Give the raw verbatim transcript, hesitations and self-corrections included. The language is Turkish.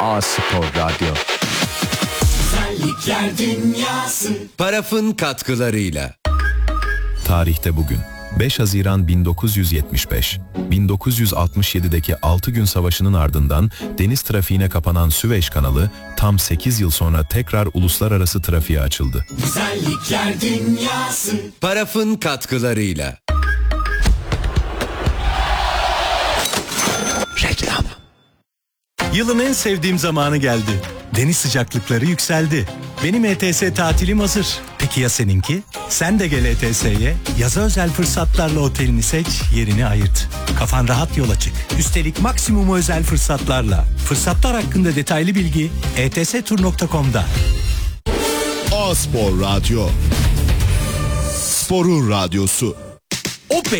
A Spor Radyo. Güzellikler Dünyası. Paraf'ın katkılarıyla. Tarihte bugün beş Haziran bin dokuz yüz yetmiş beş, bin dokuz yüz altmış yedi'deki altı gün savaşının ardından deniz trafiğine kapanan Süveyş kanalı tam sekiz yıl sonra tekrar uluslararası trafiğe açıldı. Güzellikler Dünyası. Paraf'ın katkılarıyla. Reklam. Yılın en sevdiğim zamanı geldi. Deniz sıcaklıkları yükseldi. Benim E T S tatilim hazır. Peki ya seninki? Sen de gel E T S'ye. Yaza özel fırsatlarla otelini seç, yerini ayırt. Kafan rahat yola çık. Üstelik maksimum özel fırsatlarla. Fırsatlar hakkında detaylı bilgi e t s tur nokta com'da. A Spor Radyo. Sporun radyosu. Opet